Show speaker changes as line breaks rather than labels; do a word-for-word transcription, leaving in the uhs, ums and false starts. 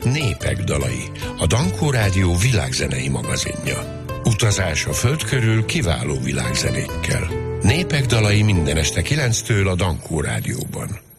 Népek dalai, a Dankó Rádió világzenei magazinja. Utazás a föld körül kiváló világzenékkel. Népek dalai minden este kilenctől a Dankó Rádióban.